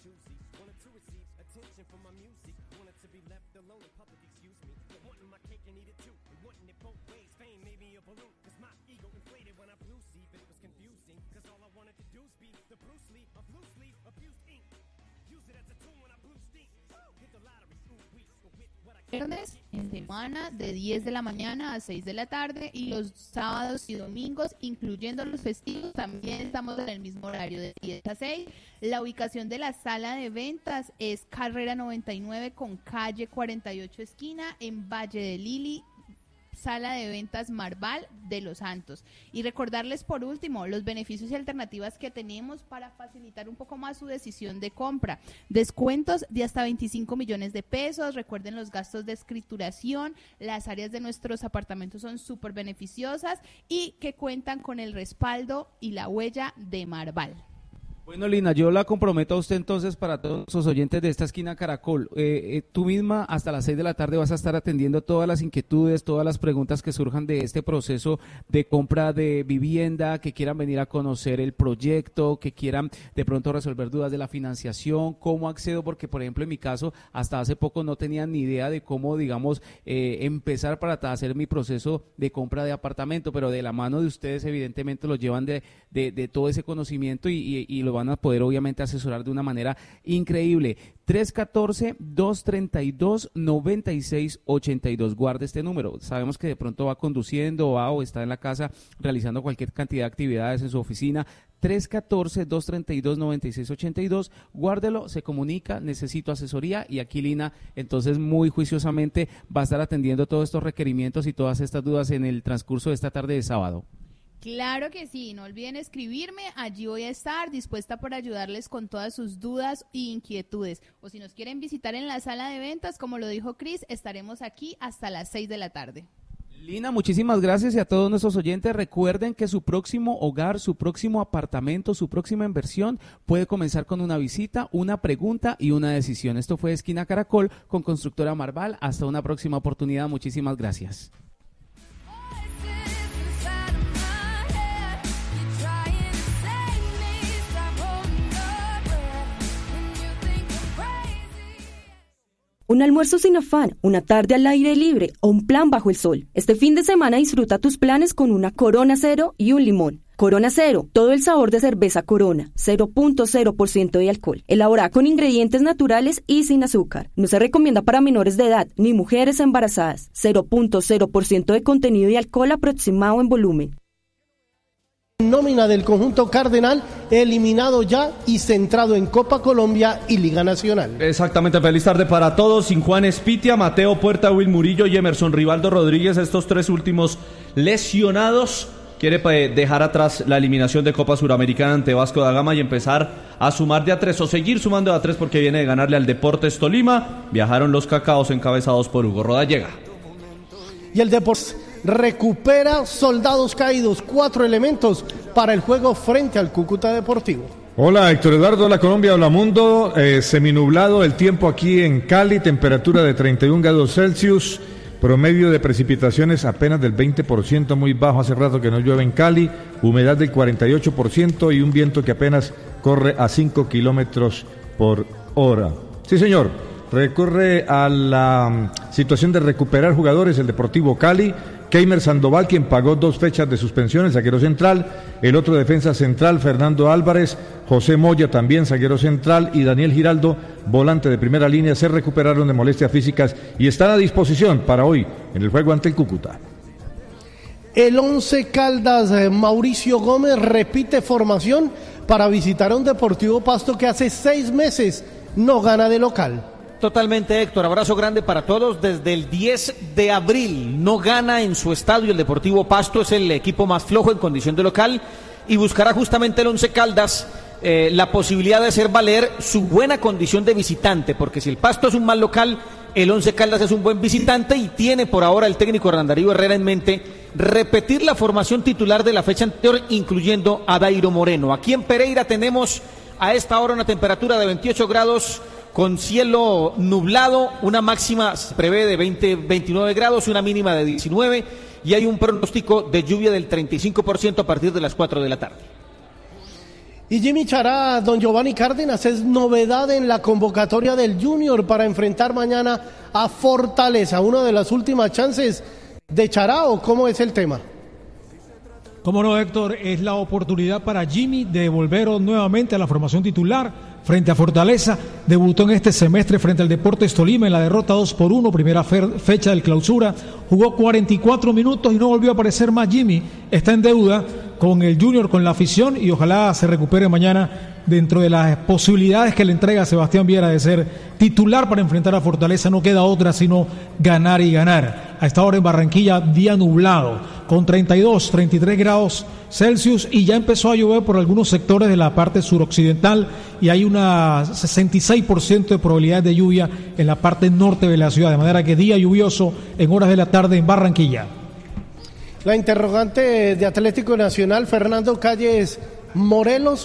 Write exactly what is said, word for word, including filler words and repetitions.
Viernes en semana de diez de la mañana a seis de la tarde y los sábados y domingos, incluyendo los festivos, también estamos en el mismo horario de diez a seis. La ubicación de la sala de ventas es Carrera noventa y nueve con calle cuarenta y ocho esquina en Valle de Lili, sala de ventas Marval de Los Santos. Y recordarles por último los beneficios y alternativas que tenemos para facilitar un poco más su decisión de compra. Descuentos de hasta veinticinco millones de pesos, recuerden los gastos de escrituración, las áreas de nuestros apartamentos son súper beneficiosas y que cuentan con el respaldo y la huella de Marval. Bueno, Lina, yo la comprometo a usted entonces para todos los oyentes de esta esquina Caracol. Eh, eh, tú misma hasta las seis de la tarde vas a estar atendiendo todas las inquietudes, todas las preguntas que surjan de este proceso de compra de vivienda, que quieran venir a conocer el proyecto, que quieran de pronto resolver dudas de la financiación, cómo accedo, porque por ejemplo en mi caso hasta hace poco no tenía ni idea de cómo, digamos, eh, empezar para hacer mi proceso de compra de apartamento, pero de la mano de ustedes evidentemente lo llevan de, de, de todo ese conocimiento y, y, y lo van a poder obviamente asesorar de una manera increíble. tres uno cuatro, dos tres dos, nueve seis ocho dos, guarde este número. Sabemos que de pronto va conduciendo va, o está en la casa realizando cualquier cantidad de actividades en su oficina. tres uno cuatro, dos tres dos, nueve seis ocho dos, guárdelo, se comunica, necesito asesoría y aquí Lina entonces muy juiciosamente va a estar atendiendo todos estos requerimientos y todas estas dudas en el transcurso de esta tarde de sábado. Claro que sí, no olviden escribirme, allí voy a estar dispuesta para ayudarles con todas sus dudas e inquietudes. O si nos quieren visitar en la sala de ventas, como lo dijo Cris, estaremos aquí hasta las seis de la tarde. Lina, muchísimas gracias y a todos nuestros oyentes recuerden que su próximo hogar, su próximo apartamento, su próxima inversión puede comenzar con una visita, una pregunta y una decisión. Esto fue Esquina Caracol con Constructora Marval. Hasta una próxima oportunidad. Muchísimas gracias. Un almuerzo sin afán, una tarde al aire libre o un plan bajo el sol. Este fin de semana disfruta tus planes con una Corona Cero y un limón. Corona Cero, todo el sabor de cerveza Corona, cero punto cero por ciento de alcohol. Elaborada con ingredientes naturales y sin azúcar. No se recomienda para menores de edad ni mujeres embarazadas. cero punto cero por ciento de contenido de alcohol aproximado en volumen. Nómina del conjunto Cardenal, eliminado ya y centrado en Copa Colombia y Liga Nacional. Exactamente, feliz tarde para todos. Sin Juan Espitia, Mateo Puerta, Will Murillo y Emerson Rivaldo Rodríguez, estos tres últimos lesionados. Quiere dejar atrás la eliminación de Copa Suramericana ante Vasco da Gama y empezar a sumar de a tres o seguir sumando de a tres porque viene de ganarle al Deportes Tolima. Viajaron los Cacaos encabezados por Hugo Rodallega. Y el Deportes recupera soldados caídos, cuatro elementos para el juego frente al Cúcuta Deportivo. Hola, Héctor Eduardo, hola Colombia, hola mundo. Eh, seminublado el tiempo aquí en Cali, temperatura de treinta y un grados Celsius, promedio de precipitaciones apenas del veinte por ciento, muy bajo, hace rato que no llueve en Cali, humedad del cuarenta y ocho por ciento y un viento que apenas corre a cinco kilómetros por hora. Sí, señor. Recurre a la situación de recuperar jugadores el Deportivo Cali. Keimer Sandoval, quien pagó dos fechas de suspensión, el zaguero central, el otro defensa central, Fernando Álvarez, José Moya, también zaguero central, y Daniel Giraldo, volante de primera línea, se recuperaron de molestias físicas y están a disposición para hoy en el juego ante el Cúcuta. El Once Caldas, eh, Mauricio Gómez, repite formación para visitar a un Deportivo Pasto que hace seis meses no gana de local. Totalmente, Héctor, abrazo grande para todos. Desde el diez de abril no gana en su estadio el Deportivo Pasto, es el equipo más flojo en condición de local y buscará justamente el Once Caldas eh, la posibilidad de hacer valer su buena condición de visitante, porque si el Pasto es un mal local, el Once Caldas es un buen visitante y tiene por ahora el técnico Hernán Darío Herrera en mente repetir la formación titular de la fecha anterior, incluyendo a Dairo Moreno. Aquí en Pereira tenemos a esta hora una temperatura de veintiocho grados con cielo nublado, una máxima se prevé de veinte, veintinueve grados, una mínima de diecinueve y hay un pronóstico de lluvia del treinta y cinco por ciento a partir de las cuatro de la tarde. Y Jimmy Chará, don Giovanni Cárdenas, es novedad en la convocatoria del Junior para enfrentar mañana a Fortaleza. Una de las últimas chances de Chará, ¿o cómo es el tema? Cómo no, Héctor, es la oportunidad para Jimmy de volver nuevamente a la formación titular frente a Fortaleza. Debutó en este semestre frente al Deportes Tolima en la derrota dos por uno, primera fe- fecha del clausura. Jugó cuarenta y cuatro minutos y no volvió a aparecer más Jimmy. Está en deuda con el Junior, con la afición, y ojalá se recupere mañana dentro de las posibilidades que le entrega a Sebastián Viera de ser titular para enfrentar a Fortaleza. No queda otra sino ganar y ganar. A esta hora en Barranquilla, día nublado, con treinta y dos, treinta y tres grados Celsius, y ya empezó a llover por algunos sectores de la parte suroccidental, y hay una sesenta y seis por ciento de probabilidad de lluvia en la parte norte de la ciudad, de manera que día lluvioso en horas de la tarde en Barranquilla. La interrogante de Atlético Nacional, Fernando Calles, Morelos